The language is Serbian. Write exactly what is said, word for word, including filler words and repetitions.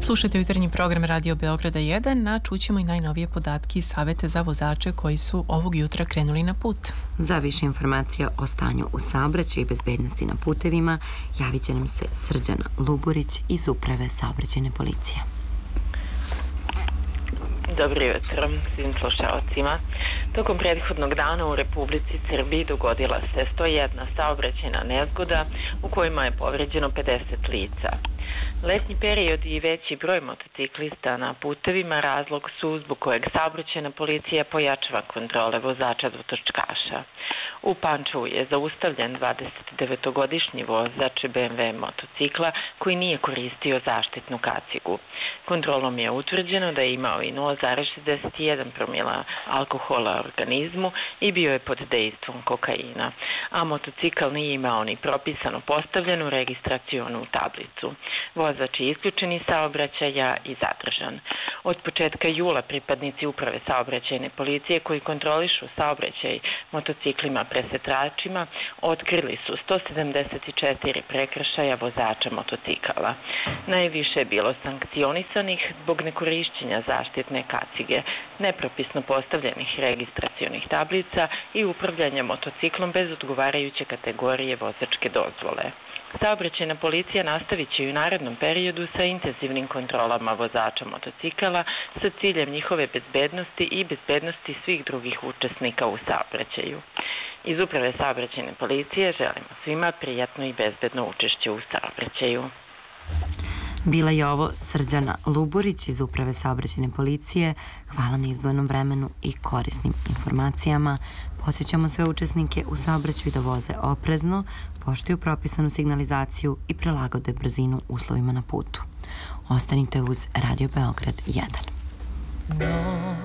Slušajte jutarnji program Radio Beograda jedan, a čućemo i najnovije podatke i savete za vozače koji su ovog jutra krenuli na put. Za više informacija o stanju u saobraćaju i bezbednosti na putevima javit će nam se Srđana Luburić iz Uprave saobraćajne policije. Dobro jutro svim slušalcima. Tokom prethodnog dana u Republici Srbiji dogodila se sto jedna saobraćajna nezgoda u kojima je povređeno pedeset lica. Letnji period i veći broj motociklista na putevima razlog su zbog kojeg saobraćajna policija pojačava kontrole vozača dvotočkaša. U Pančevu je zaustavljen dvadesetdevetogodišnji vozač be em ve motocikla koji nije koristio zaštitnu kacigu. Kontrolom je utvrđeno da je imao i nula zarez šezdeset jedan promila alkohola u organizmu i bio je pod dejstvom kokaina, a motocikl nije imao ni propisano postavljenu registracionu tablicu. Vozač je isključen iz saobraćaja i zadržan. Od početka jula pripadnici Uprave saobraćajne policije koji kontrolišu saobraćaj motociklima presretačima otkrili su sto sedamdeset četiri prekršaja vozača motocikala. Najviše je bilo sankcionisanih zbog nekorišćenja zaštitne kacige, nepropisno postavljenih registracionih tablica i upravljanja motociklom bez odgovarajuće kategorije vozačke dozvole. Saobraćajna policija nastavit će i u narednom periodu sa intenzivnim kontrolama vozača motocikala sa ciljem njihove bezbednosti i bezbednosti svih drugih učesnika u saobraćaju. Iz Uprave saobraćajne policije želimo svima prijatno i bezbedno učešće u saobraćaju. Bila je ovo Srđana Luburić iz Uprave saobraćajne policije. Hvala na izdvojenom vremenu i korisnim informacijama. Podsjećamo sve učesnike u saobraćaju da voze oprezno, poštuju propisanu signalizaciju i prilagode brzinu uslovima na putu. Ostanite uz Radio Beograd jedan.